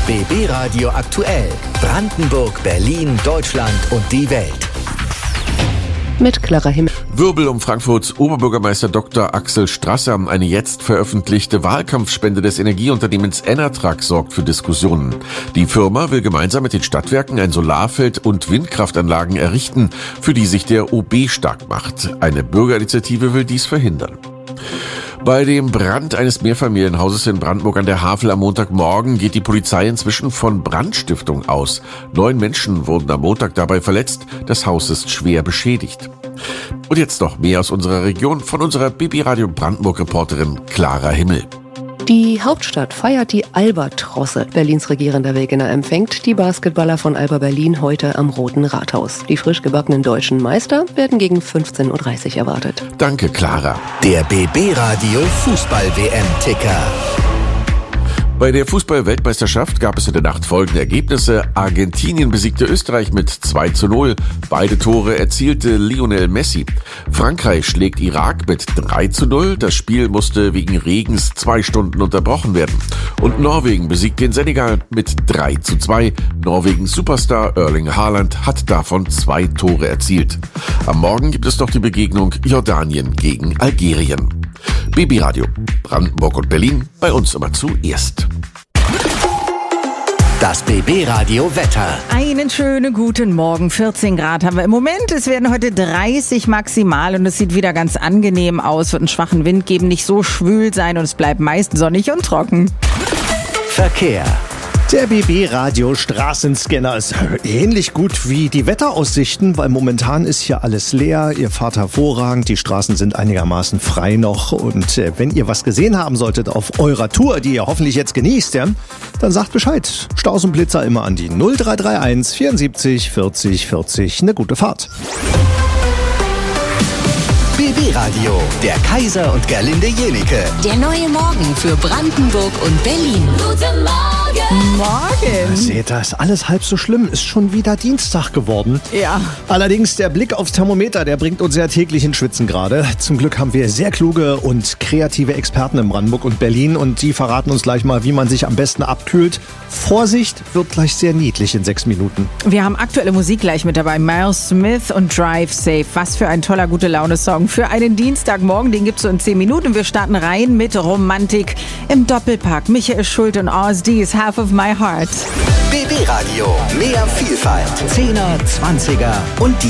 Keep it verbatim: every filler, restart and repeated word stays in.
B B Radio aktuell. Brandenburg, Berlin, Deutschland und die Welt. Mit Clara Himmel. Wirbel um Frankfurts Oberbürgermeister Doktor Axel Strasser. Eine jetzt veröffentlichte Wahlkampfspende des Energieunternehmens Enatrag sorgt für Diskussionen. Die Firma will gemeinsam mit den Stadtwerken ein Solarfeld und Windkraftanlagen errichten, für die sich der O B stark macht. Eine Bürgerinitiative will dies verhindern. Bei dem Brand eines Mehrfamilienhauses in Brandenburg an der Havel am Montagmorgen geht die Polizei inzwischen von Brandstiftung aus. Neun Menschen wurden am Montag dabei verletzt. Das Haus ist schwer beschädigt. Und jetzt noch mehr aus unserer Region von unserer B B Radio Brandenburg-Reporterin Clara Himmel. Die Hauptstadt feiert die Albatrosse. Berlins regierender Wegener empfängt die Basketballer von Alba Berlin heute am Roten Rathaus. Die frisch gebackenen deutschen Meister werden gegen fünfzehn Uhr dreißig erwartet. Danke, Clara. Der B B Radio Fußball-W M-Ticker. Bei der Fußball-Weltmeisterschaft gab es in der Nacht folgende Ergebnisse. Argentinien besiegte Österreich mit zwei zu null. Beide Tore erzielte Lionel Messi. Frankreich schlägt Irak mit drei zu null. Das Spiel musste wegen Regens zwei Stunden unterbrochen werden. Und Norwegen besiegt den Senegal mit drei zu zwei. Norwegens Superstar Erling Haaland hat davon zwei Tore erzielt. Am Morgen gibt es noch die Begegnung Jordanien gegen Algerien. B B Radio, Brandenburg und Berlin, bei uns immer zuerst. Das B B Radio Wetter. Einen schönen guten Morgen. vierzehn Grad haben wir im Moment. Es werden heute dreißig maximal und es sieht wieder ganz angenehm aus. Wird einen schwachen Wind geben, nicht so schwül sein und es bleibt meist sonnig und trocken. Verkehr. Der B B Radio Straßenscanner ist ähnlich gut wie die Wetteraussichten, weil momentan ist hier alles leer. Ihr fahrt hervorragend, die Straßen sind einigermaßen frei noch. Und äh, wenn ihr was gesehen haben solltet auf eurer Tour, die ihr hoffentlich jetzt genießt, ja, dann sagt Bescheid. Staus und Blitzer immer an die null drei drei eins vierundsiebzig vierzig vierzig. Eine gute Fahrt. B B Radio, der Kaiser und Gerlinde Jenike. Der neue Morgen für Brandenburg und Berlin. Guten Morgen! Morgen! Seht ihr, ist alles halb so schlimm. Ist schon wieder Dienstag geworden. Ja. Allerdings der Blick aufs Thermometer, der bringt uns ja täglich in Schwitzen gerade. Zum Glück haben wir sehr kluge und kreative Experten in Brandenburg und Berlin und die verraten uns gleich mal, wie man sich am besten abkühlt. Vorsicht, wird gleich sehr niedlich in sechs Minuten. Wir haben aktuelle Musik gleich mit dabei. Miles Smith und Drive Safe. Was für ein toller Gute-Laune-Song für einen Dienstagmorgen. Den gibt's so in zehn Minuten. Wir starten rein mit Romantik im Doppelpack. Michael Schulte und R S D's Half of My Heart. B B Radio, mehr Vielfalt. Zehner, Zwanziger und die